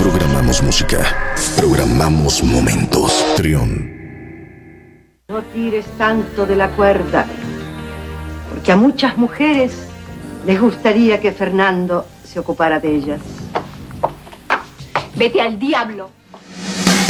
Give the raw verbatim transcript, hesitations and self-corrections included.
programamos música, programamos momentos. Trión. No tires tanto de la cuerda, porque a muchas mujeres les gustaría que Fernando se ocupara de ellas. Vete al diablo.